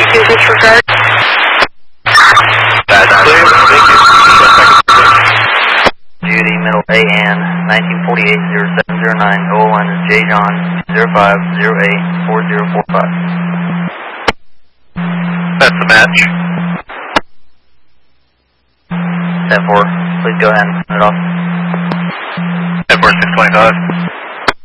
you disregard. That's clear. Thank you. Judy, middle AN, 1948-0709, goal line is J. John, 0508-4045. That's the match. 10-4, please go ahead and turn it off. 10-4, 625.